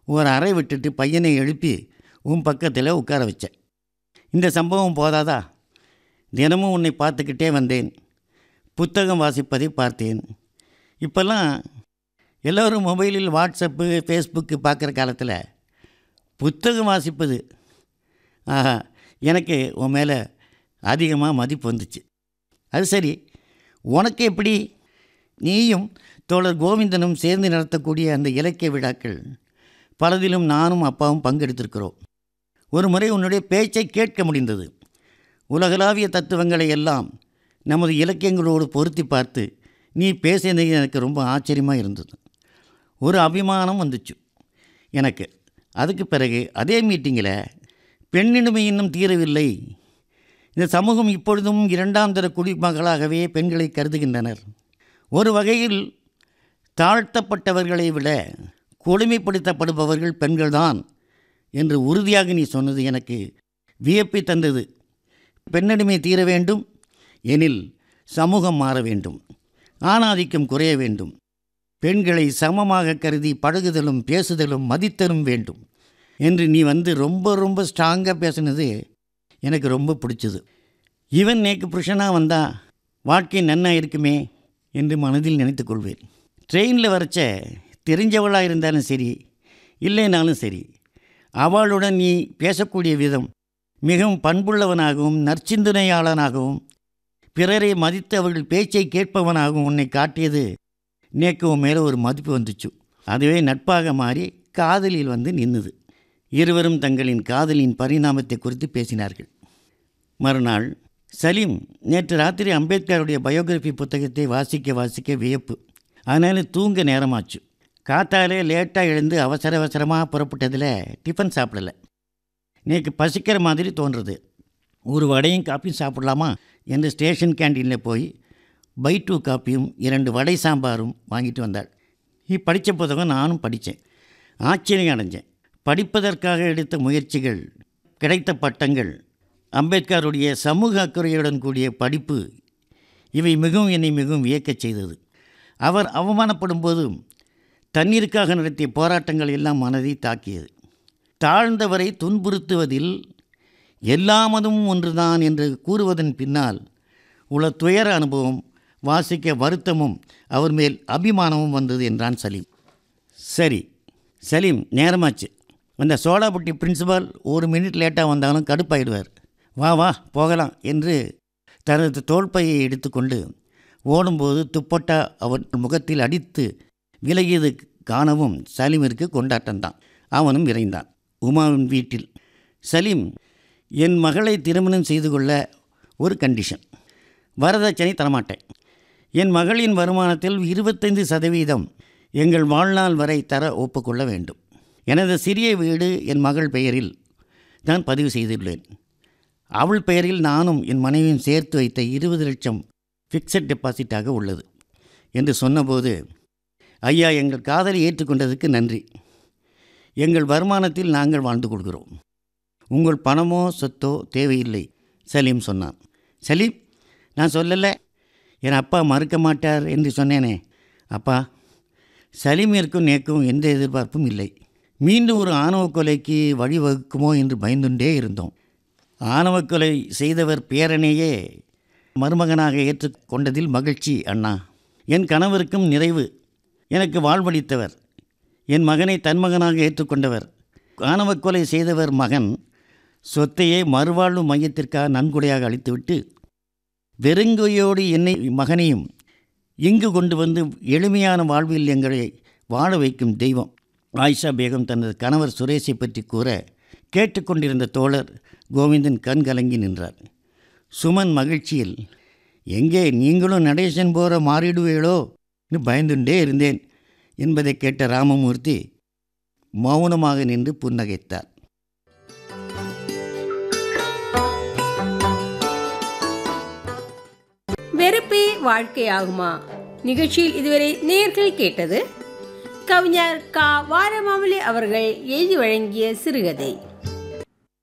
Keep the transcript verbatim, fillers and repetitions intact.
ஒரு அறை விட்டுட்டு பையனை எழுப்பி உன் பக்கத்தில் உட்கார வச்சேன். இந்த சம்பவம் போதாதா? தினமும் உன்னை பார்த்துக்கிட்டே வந்தேன். புத்தகம் வாசிப்பதை பார்த்தேன். இப்போல்லாம் எல்லோரும் மொபைலில் வாட்ஸ்அப்பு ஃபேஸ்புக்கு பார்க்குற காலத்தில் புத்தகம் வாசிப்பது, ஆஹா, எனக்கு உன் மேலே அதிகமாக மதிப்பு வந்துச்சு. அது சரி, உனக்கு எப்படி? நீயும் தோழர் கோவிந்தனும் சேர்ந்து நடத்தக்கூடிய அந்த இலக்கிய விழாக்கள் பலதிலும் நானும் அப்பாவும் பங்கெடுத்திருக்கிறோம். ஒரு முறை உன்னுடைய பேச்சை கேட்க முடிந்தது. உலகளாவிய தத்துவங்களை எல்லாம் நமது இலக்கியங்களோடு பொருத்தி பார்த்து நீ பேசினது எனக்கு ரொம்ப ஆச்சரியமாக இருந்தது. ஒரு அபிமானம் வந்துச்சு எனக்கு. அதுக்கு பிறகு அதே மீட்டிங்கில் பெண்ணின்மை இன்னும் தீரவில்லை, இந்த சமூகம் இப்பொழுதும் இரண்டாம் தர குடிமகளாகவே பெண்களை கருதுகின்றனர், ஒரு வகையில் தாழ்த்தப்பட்டவர்களை விட கொடுமைப்படுத்தப்படுபவர்கள் பெண்கள்தான் என்று உறுதியாக நீ சொன்னது எனக்கு வியப்பை தந்தது. பெண்ணடிமை தீர வேண்டும் எனில் சமூகம் மாற வேண்டும், ஆணாதிக்கம் குறைய வேண்டும், பெண்களை சமமாக கருதி பழகுதலும் பேசுதலும் மதித்தலும் வேண்டும் என்று நீ வந்து ரொம்ப ரொம்ப ஸ்ட்ராங்காக பேசினது எனக்கு ரொம்ப பிடிச்சது. இவன் நேக்கு புருஷனாக வந்தால் வாழ்க்கை நன்னா இருக்குமே என்று மனதில் நினைத்து கொள்வேன். ட்ரெயினில் வரைச்ச தெரிஞ்சவளாக இருந்தாலும் சரி இல்லைனாலும் சரி, அவளுடன் நீ பேசக்கூடிய விதம் மிகவும் பண்புள்ளவனாகவும் நற்சிந்தனையாளனாகவும் பிறரை மதித்து அவர்கள் பேச்சை கேட்பவனாகவும் உன்னை காட்டியது நேக்கு உன் மேலே ஒரு மதிப்பு வந்துச்சு. அதுவே நட்பாக மாறி காதலில் வந்து நின்றுது. இருவரும் தங்களின் காதலின் பரிணாமத்தை குறித்து பேசினார்கள். மறுநாள் சலீம் நேற்று ராத்திரி அம்பேத்கருடைய பயோகிராஃபி புத்தகத்தை வாசிக்க வாசிக்க வியப்பு. அதனால் தூங்க நேரமாச்சு. காத்தாலே லேட்டாக எழுந்து அவசர அவசரமாக புறப்பட்டதில் டிஃபன் சாப்பிடலை. நேற்று பசிக்கிற மாதிரி தோன்றுறது. ஒரு வடையும் காப்பியும் சாப்பிடலாமா என்று ஸ்டேஷன் கேண்டீனில் போய் பை டூ காப்பியும் இரண்டு வடை சாம்பாரும் வாங்கிட்டு வந்தாள். நீ படித்த புத்தகம் நானும் படித்தேன். ஆச்சரியம் அடைஞ்சேன். படிப்பதற்காக எடுத்த முயற்சிகள், கிடைத்த பட்டங்கள், அம்பேத்கருடைய சமூக அக்கறையுடன் கூடிய படிப்பு, இவை மிகவும் என்னை மிகவும் வியக்கச் செய்தது. அவர் அவமானப்படும் போதும் தண்ணீருக்காக நடத்திய போராட்டங்கள் எல்லாம் மனதை தாக்கியது. தாழ்ந்தவரை துன்புறுத்துவதில் எல்லா மதமும் ஒன்றுதான் என்று கூறுவதன் பின்னால் உள்ள துயர அனுபவம், வாசிக்க வருத்தமும் அவர் மேல் அபிமானமும் வந்தது என்றான் சலீம். சரி சலீம், நேரமாச்சு. அந்த சோடாபுட்டி பிரின்சிபால் ஒரு மினிட் லேட்டாக வந்தாலும் கடுப்பாயிடுவார். வா வா போகலாம் என்று தனது தோள்பையை எடுத்துக்கொண்டு ஓடும்போது துப்பட்டா அவன் முகத்தில் அடித்து விலகியது காணவும் சலீமிற்கு கொண்டாட்டம்தான். அவனும் விரைந்தான். உமாவின் வீட்டில் சலீம், என் மகளை திருமணம் செய்து கொள்ள ஒரு கண்டிஷன், வரதட்சணை தரமாட்டேன். என் மகளின் வருமானத்தில் இருபத்தைந்து சதவீதம் எங்கள் வாழ்நாள் வரை தர ஒப்புக்கொள்ள வேண்டும். எனது சிறிய வீடு என் மகள் பெயரில் நான் பதிவு செய்துள்ளேன். அவள் பெயரில் நானும் என் மனைவியும் சேர்த்து வைத்த இருபது லட்சம் ஃபிக்ஸட் டெபாசிட்டாக உள்ளது என்று சொன்னபோது, ஐயா, எங்கள் காதலை ஏற்றுக்கொண்டதுக்கு நன்றி. எங்கள் வருமானத்தில் நாங்கள் வாழ்ந்து கொள்கிறோம். உங்கள் பணமோ சொத்தோ தேவையில்லை, சலீம் சொன்னான். சலீம், நான் சொல்லலை, என் அப்பா மறுக்க மாட்டார் என்று சொன்னேனே. அப்பா, சலீமிற்கும் நேக்கும் எந்த எதிர்பார்ப்பும் இல்லை. மீண்டும் ஒரு ஆணவ கொலைக்கு வழிவகுக்குமோ என்று பயந்துண்டே இருந்தோம். ஆணவ கொலை செய்தவர் பேரனையே மருமகனாக ஏற்றுக்கொண்டதில் மகிழ்ச்சி அண்ணா. என் கணவருக்கும் நிறைவு. எனக்கு வாழ்வளித்தவர், என் மகனை தன்மகனாக ஏற்றுக்கொண்டவர். ஆணவ கொலை செய்தவர் மகன் சொத்தையே மறுவாழ்வு மையத்திற்காக நன்கொடையாக அளித்துவிட்டு வெறுங்கையோடு என்னை மகனையும் இங்கு கொண்டு வந்து எளிமையான வாழ்வில் எங்களை வாழ வைக்கும் தெய்வம். ஆயிஷா பேகம் தனது கணவர் சுரேஷை பற்றி கூற கேட்டுக்கொண்டிருந்த தோழர் கோவிந்தன் கண் கலங்கி நின்றார். சுமன் மகிழ்ச்சியில், எங்கே நீங்களும் நடேசன் போகிற மாறிடுவீளோ என்று பயந்துண்டே இருந்தேன் என்பதை கேட்ட ராமமூர்த்தி மௌனமாக நின்று புன்னகைத்தார். வெறுப்பே வாழ்க்கையாகுமா நிகழ்ச்சியில் இதுவரை நேயர்கள் கேட்டது கவிஞர் கா வாரமாமலே அவர்கள் எழுதி வழங்கிய சிறுகதை.